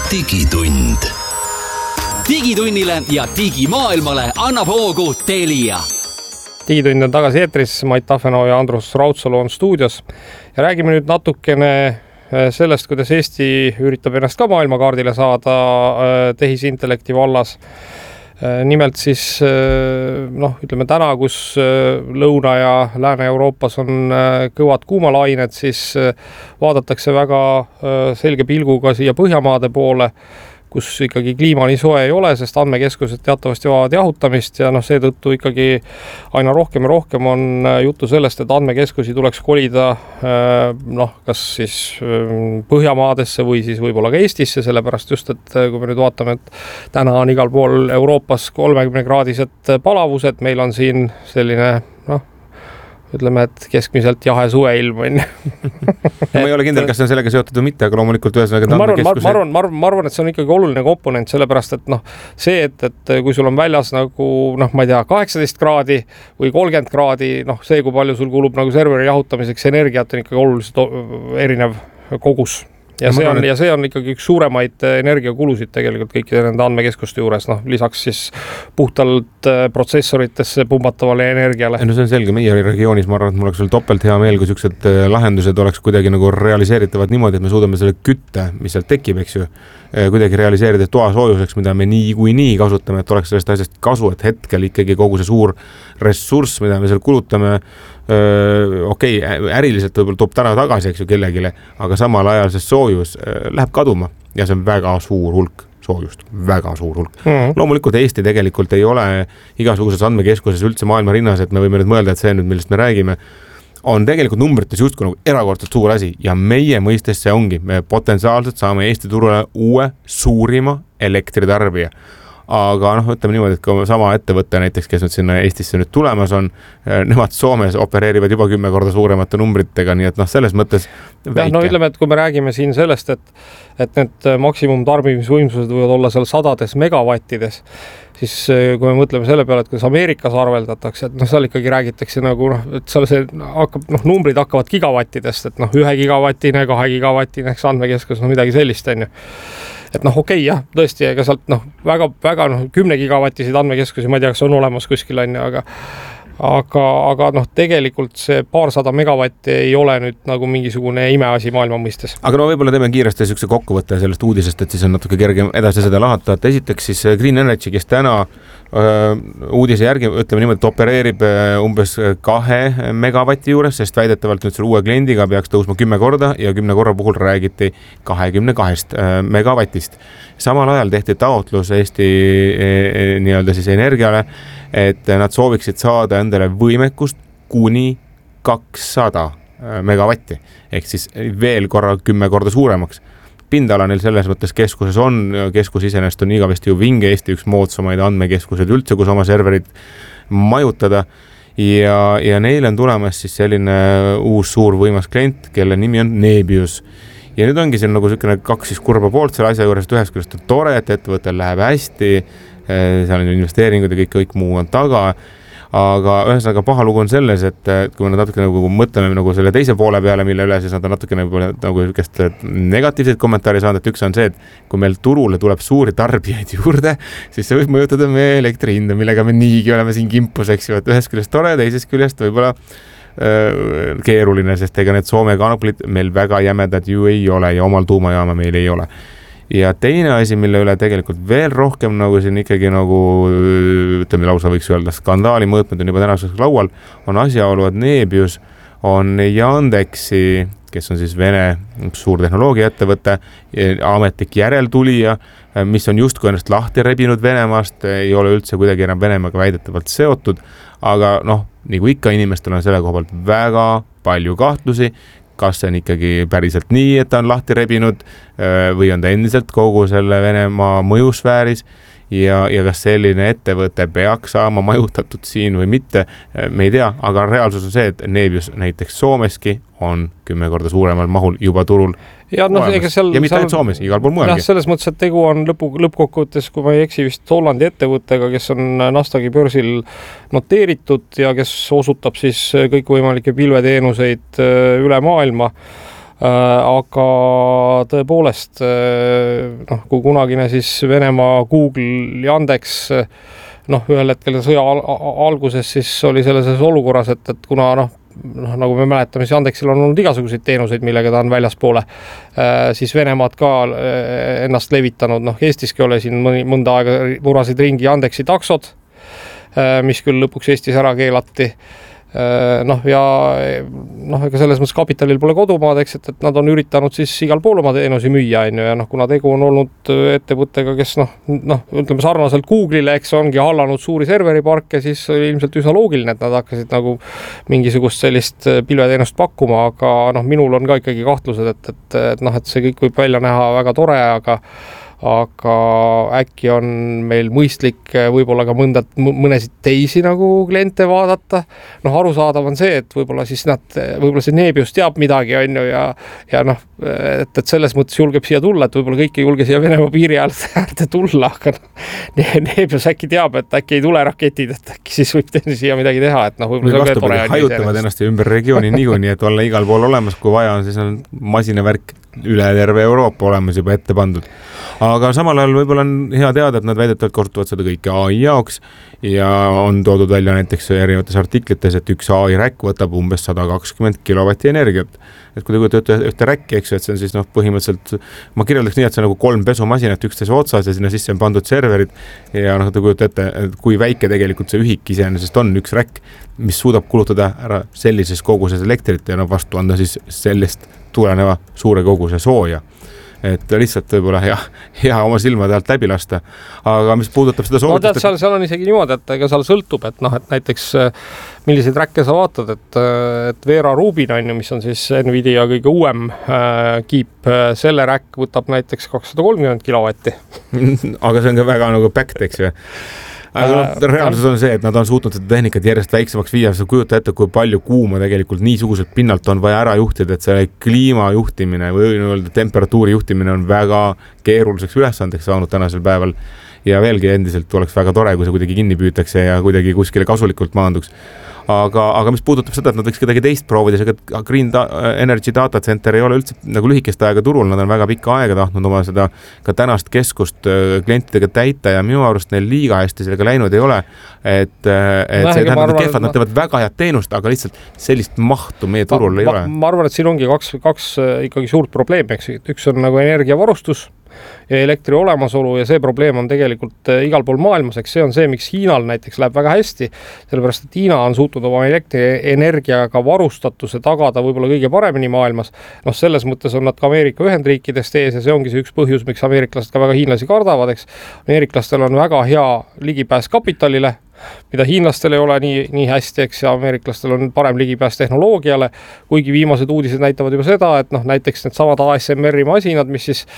digitund. Digitunnile ja digimaailmale annab hoogu Telia. Digitund on tagasi eetris, Mait Tafenau ja Andrus Raudsalu on stuudios ja räägime nüüd natukene sellest, kuidas Eesti üritab ennast ka maailmakaardile saada tehisintellekti vallas. Nimelt siis, ütleme täna, kus Lõuna- ja Lääne-Euroopas on kõvad kuumalained, siis vaadatakse väga selge pilguga siia Põhjamaade poole, kus ikkagi kliima nii soe ei ole, sest andmekeskused teatavasti vajavad jahutamist ja seetõttu ikkagi aina rohkem ja rohkem on juttu sellest, et andmekeskusi tuleks kolida kas siis Põhjamaadesse või siis võib-olla ka Eestisse, sellepärast just, et kui me nüüd vaatame, et täna on igal pool Euroopas 30-kraadised palavused, meil on siin selline ütleme, et keskmiselt jahe suveilm on. Ma ei ole kindel, kas see on sellega seotud või mitte, aga loomulikult ühesõnaga ma arvan, et see on ikkagi oluline komponent, sellepärast, et see, et kui sul on väljas nagu, ma ei tea, 18 kraadi või 30 kraadi, see, kui palju sul kulub nagu serveri jahutamiseks energiat, on ikkagi oluliselt erinev kogus. Ja see on ikkagi üks suuremaid energiakulusid tegelikult kõikide nende andmekeskuste juures, lisaks siis puhtalt protsessoritesse pumbatavale energiale. No see on selge, meie regioonis ma arvan, et mul oleks veel topelt hea meel, kui sellised lahendused oleks kuidagi nagu realiseeritavad niimoodi, et me suudame selle kütte, mis sealt tekib, eks ju, kuidagi realiseerida toa soojuseks, mida me nii kasutame, et oleks sellest asjast kasu, et hetkel ikkagi kogu see suur ressurss, mida me seal kulutame, äriliselt võib-olla toob täna tagasi, eks ju, kellegile, aga samal ajal see soojus läheb kaduma ja see on väga suur hulk soojust, väga suur hulk. Loomulikult Eesti tegelikult ei ole igasuguses andmekeskuses üldse maailma rinnas, et me võime nüüd mõelda, et see nüüd, millest me räägime, on tegelikult numbrites justkui nagu erakordselt suur asi ja meie mõistes see ongi, me potentsiaalselt saame Eesti turule uue suurima elektritarbija. Aga ütleme niimoodi, et kui sama ettevõtte näiteks, kes nüüd sinna Eestisse nüüd tulemas on, nemad Soomes opereerivad juba 10 korda suuremate numbritega, nii et selles mõttes väike. Ütleme, et kui me räägime siin sellest, et need maksimum tarbimisvõimsused võivad olla seal 100 megavattides, siis kui me mõtleme selle peale, et kuidas Ameerikas arveldatakse, et seal ikkagi räägitakse nagu, et seal see hakkab, numbrid hakkavad gigavattidest, et 1 gigavatine, 2 gigavatine, eks andmekeskus, midagi sellist on ju. Et jah, tõesti, ega sealt väga 10 gigavatisid andmekeskusi, ma ei tea, kas on olemas kuskil on ju, aga tegelikult see paarsada megavatti ei ole nüüd nagu mingisugune imeasi maailma mõistes. Aga võib-olla teeme kiiresti sellise kokkuvõtte sellest uudisest, et siis on natuke kergem edasi seda lahata. Et esiteks siis Green Energy, kes täna uudise järgi, ütleme niimoodi, et opereerib umbes 2 megavati juures, sest väidetavalt nüüd selle uue kliendiga peaks tõusma 10 korda ja 10 korra puhul räägiti 22 megavatist. Samal ajal tehti taotlus Eesti nii-öelda siis energiale, et nad sooviksid saada endale võimekust kuni 200 megavatti, ehk siis veel korra 10 korda suuremaks. Pindala neil selles mõttes keskuses on, keskus iseenesest on igavesti ju Vinge Eesti üks moodsamaid andmekeskused üldse, kus oma serverid majutada ja neil on tulemas siis selline uus suur võimas klient, kelle nimi on Nebius. Ja nüüd ongi siin nagu selline 2 siis kurba poolt selle asja juures, et ühest küljest on tore, et ettevõttel läheb hästi, seal on investeeringud ja kõik muu on taga, aga ühesõnaga paha lugu on selles, et kui me natuke nagu mõtleme nagu selle teise poole peale, mille üle siis nad on natuke nagu negatiivseid kommentaare saanud, et üks on see, et kui meil turule tuleb suuri tarbijaid juurde, siis see võib mõjutada meie elektrihinda, millega me niigi oleme siin kimpus, eks ju, et ühest küljest tore, teisest küljest võib-olla keeruline, sest ega need Soome kanaplid meil väga jämedad ju ei ole ja omal tuumajaama meil ei ole. Ja teine asi, mille üle tegelikult veel rohkem nagu siin ikkagi nagu, ütleme lausa võiks öelda, skandaali mõõtmed on juba tänaseks laual, on asjaolu, et Nebius on Yandexi, kes on siis Vene suur tehnoloogiaettevõte, ametlik järeltulija, mis on justkui ennast lahti rebinud Venemaast, ei ole üldse kuidagi enam Venemaaga väidetavalt seotud, aga nagu ikka inimestel on selle koha pealt väga palju kahtlusi, kas see on ikkagi päriselt nii, et ta on lahti rebinud või on ta endiselt kogu selle Venemaa mõjusfääris ja kas selline ettevõte peaks saama majutatud siin või mitte, me ei tea, aga reaalsus on see, et Nebius näiteks Soomeski on 10 korda suuremal mahul juba turul. Ja mitte ainult Soomes, igal pool mujalgi. Selles mõttes, et tegu on lõppkokkuvõttes, kui ma ei eksi vist Hollandi ettevõttega, kes on Nasdaqi börsil noteeritud ja kes osutab siis kõikvõimalikke pilveteenuseid üle maailma. Aga tõepoolest, kui kunagine siis Venemaa Google, Yandex, ühel hetkel sõja alguses siis oli selles olukorras, et kuna nagu me mäletame, siis Yandexil on olnud igasuguseid teenuseid, millega ta on väljaspoole, siis Venemaad ka ennast levitanud. Eestiski ole siin mõnda aega vurasid ringi Yandexi taksod, mis küll lõpuks Eestis ära keelati. Ja ega selles mõttes kapitalil pole kodumaad, eks, et nad on üritanud siis igal pool oma teenusi müüa, ja kuna tegu on olnud ettevõttega, kes ütleme sarnaselt Google'ile, eks ongi hallanud suuri serveriparke, siis oli ilmselt üsna loogiline, et nad hakkasid nagu mingisugust sellist pilveteenust pakkuma, aga minul on ka ikkagi kahtlused, et see kõik võib välja näha väga tore, aga äkki on meil mõistlik võib-olla ka mõnesid teisi nagu kliente vaadata. Arusaadav on see, et võib-olla see Nebius teab midagi, on ju, ja et selles mõttes julgeb siia tulla, et võib-olla kõik ei julge siia Venemaa piiri äärde tulla, aga Nebius äkki teab, et äkki ei tule raketid, et äkki siis võib siia midagi teha, et võib-olla see on tore. Hajutavad ennast ümber regiooni niikuinii, et olla igal pool olemas, kui vaja on, siis on masinavärk üle terve Euroopa olemas juba ette pandud. Aga samal ajal võib-olla on hea teada, et nad väidetavalt kasutavad seda kõike AI jaoks ja on toodud välja näiteks erinevates artiklites, et üks AI räkk võtab umbes 120 kilovatti energiat. Et kui te kujutate ühte räkki, eks, et see on siis põhimõtteliselt, ma kirjeldaks nii, et see on nagu 3 pesumasinat üksteise otsas ja sinna sisse on pandud serverid ja te kujutate ette, kui väike tegelikult see ühik iseenesest on üks räkk, mis suudab kulutada ära sellises koguses elektrit ja vastu anda siis sellest tuleneva suure koguse sooja. Et lihtsalt võib-olla hea oma silmade alt läbi lasta. Aga mis puudutab seda soovitust... seal on isegi niimoodi, et ega seal sõltub, et näiteks milliseid räkke sa vaatad, et Vera Rubin, mis on siis Nvidia kõige uuem kiip, selle räkk võtab näiteks 230 kilovatti. Aga see on ka väga nagu päkt, eks ju. Aga reaalsus on see, et nad on suutnud seda tehnikat järjest väiksemaks viia, sa kujuta ette, kui palju kuuma tegelikult niisuguselt pinnalt on vaja ära juhtida, et see kliimajuhtimine või temperatuuri juhtimine on väga keeruliseks ülesandeks saanud tänasel päeval ja veelgi endiselt oleks väga tore, kui see kuidagi kinni püütakse ja kuidagi kuskile kasulikult maanduks. Aga mis puudutab seda, et nad võiks kedagi teist proovida, see Green Energy Data Center ei ole üldse nagu lühikest aega turul, nad on väga pikka aega tahtnud oma seda ka tänast keskust klientidega täita ja minu arust neil liiga hästi sellega läinud ei ole, et see tähendab kehvad, nad teevad väga head teenust, aga lihtsalt sellist mahtu meie turul ei ole. Ma arvan, et siin ongi kaks ikkagi suurt probleemi, eks, üks on nagu energiavarustus ja elektri olemasolu ja see probleem on tegelikult igal pool maailmas, eks see on see, miks Hiinal näiteks läheb väga hästi, sellepärast, et Hiina on suutnud oma elektrienergiaga varustatuse tagada võib-olla kõige paremini maailmas. Selles mõttes on nad ka Ameerika Ühendriikidest ees ja see ongi see üks põhjus, miks ameeriklased ka väga hiinlasi kardavad, eks. Ameeriklastel on väga hea ligipääs kapitalile, mida hiinlastel ei ole nii hästi, eks, ja ameeriklastel on parem ligipääs tehnoloogiale, kuigi viimased uudised näitavad juba seda, et näiteks need samad ASMR-i masinad,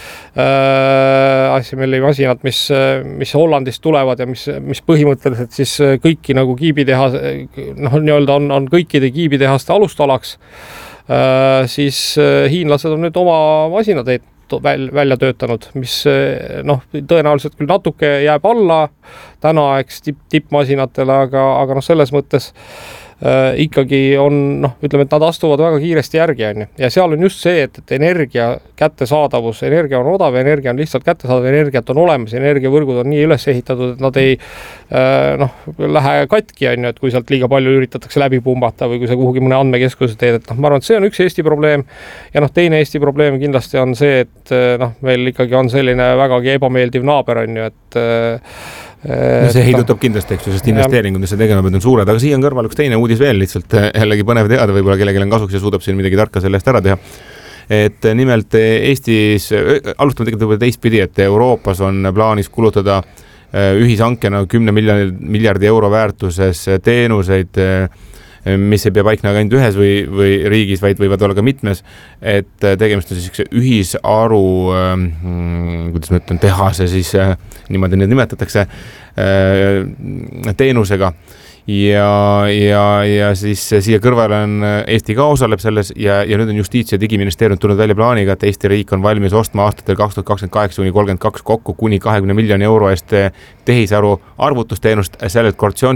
mis Hollandist tulevad ja mis põhimõtteliselt siis kõiki nagu kiibitehas, on kõikide kiibitehaste alustalaks, siis hiinlased on nüüd oma masinad välja töötanud, mis tõenäoliselt küll natuke jääb alla täna, eks, tippmasinatele, aga selles mõttes ikkagi on, ütleme, et nad astuvad väga kiiresti järgi, ja seal on just see, et energia kättesaadavus, energia on odav, energia on lihtsalt kättesaadav, energiat on olemas, energiavõrgud on nii üles ehitatud, et nad ei lähe katki, et kui sealt liiga palju üritatakse läbi pumbata või kui sa kuhugi mõne andmekeskuse teed, et ma arvan, et see on üks Eesti probleem ja teine Eesti probleem kindlasti on see, et meil ikkagi on selline vägagi ebameeldiv naaber, et see heidutab kindlasti, eks ju, sest investeeringud, mis see tegema peab, on suured, aga siia on kõrval üks teine uudis veel, lihtsalt jällegi põnev teada, võib-olla kellelgi on kasuks ja suudab siin midagi tarka sellest ära teha. Et nimelt Eestis, alustame tegelikult teistpidi, et Euroopas on plaanis kulutada ühishankena 10 miljardi euro väärtuses teenuseid, mis ei pea paiknema ainult ühes või riigis, vaid võivad olla ka mitmes, et tegemist on siis ühisaru, kuidas ma ütlen, tehase siis, niimoodi need nimetatakse, teenusega. ja siis siia kõrvale on Eesti ka osaleb selles ja nüüd on Justiits- ja Digiministeerium tulnud välja plaaniga, et Eesti riik on valmis ostma aastatel 2028–2032 kokku kuni 20 miljoni euro eest tehisaru arvutusteenust sellelt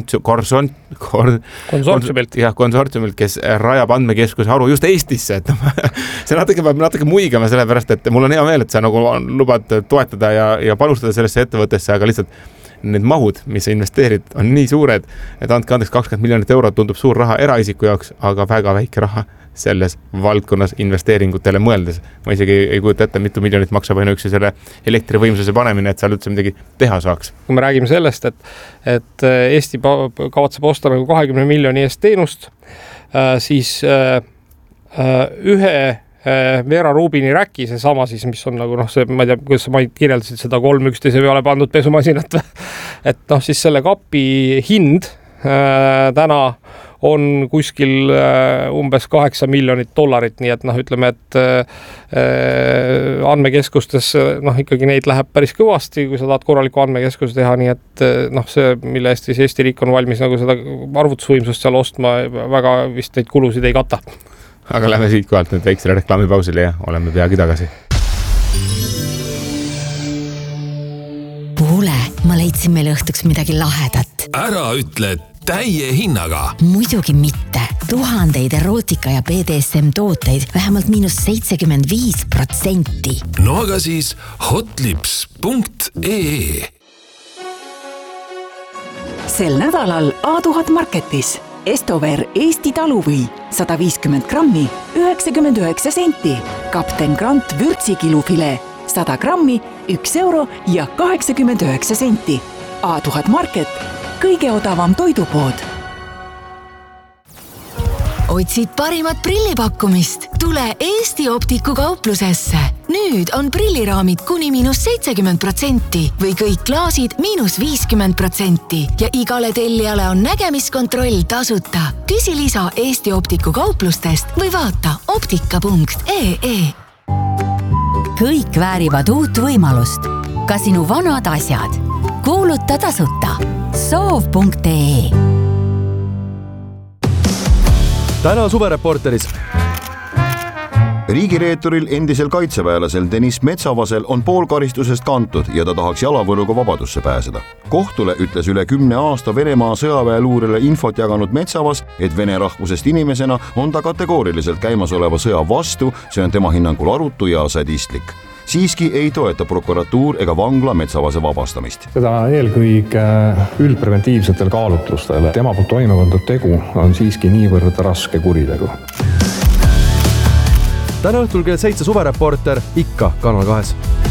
konsortsiumilt, kes rajab andmekeskuse haru just Eestisse, et see natuke muigama sellepärast, et mul on hea meel, et sa nagu lubad toetada ja panustada sellesse ettevõttesse, aga lihtsalt need mahud, mis sa investeerid, on nii suured, et andke andeks 20 miljonit eurot tundub suur raha eraisiku jaoks, aga väga väike raha selles valdkonnas investeeringutele mõeldes. Ma isegi ei kujuta ette, mitu miljonit maksab ainuüksi selle elektrivõimsuse panemine, et seal üldse midagi teha saaks. Kui me räägime sellest, et Eesti kavatseb osta nagu 20 miljoni eest teenust, siis ühe Vera Rubini räki, see sama siis, mis on nagu see, ma ei tea, kuidas sa kirjeldasid seda 3 üksteise peale pandud pesumasinat, et siis selle kapi hind täna on kuskil umbes $8 miljonit, nii et ütleme, et andmekeskustes ikkagi neid läheb päris kõvasti, kui sa tahad korraliku andmekeskuse teha, nii et see, mille eest siis Eesti riik on valmis nagu seda arvutusvõimsust seal ostma, väga vist neid kulusid ei kata. Aga lähme siit kohalt nüüd väiksele reklaamipausile ja oleme peagi tagasi. Kuule, ma leidsin meile õhtuks midagi lahedat. Ära ütle täie hinnaga. Muidugi mitte. Tuhandeid erootika ja BDSM tooteid vähemalt -75%. No aga siis hotlips.ee. Sel nädalal A1000 Marketis Estover Eesti taluvõi 150 grammi 99 senti. Kapten Grant vürtsikilufile 100 grammi 1 euro ja 89 senti. A1000 Market, kõige odavam toidupood. Otsid parimat prillipakkumist? Tule Eesti Optiku kauplusesse. Nüüd on prilliraamid kuni -70% või kõik klaasid -50% ja igale tellijale on nägemiskontroll tasuta. Küsi lisa Eesti Optiku kauplustest või vaata optika.ee. Kõik väärivad uut võimalust. Ka sinu vanad asjad. Kuuluta tasuta. Soov.ee. Täna suvereporteris. Riigireeturil endisel kaitseväelasel Deniss Metsavasel on pool karistusest kantud ja ta tahaks jalavõruga vabadusse pääseda. Kohtule ütles üle 10 aasta Venemaa sõjaväeluurele infot jaganud Metsavas, et vene rahvusest inimesena on ta kategooriliselt käimasoleva sõja vastu, see on tema hinnangul arutu ja sadistlik. Siiski ei toeta prokuratuur ega vangla Metsavase vabastamist. Seda eelkõige üldpreventiivsetel kaalutlustel. Tema poolt toimepandud tegu on siiski niivõrd raske kuritegu. Täna õhtul kell 7 suvereporter ikka Kanal 2.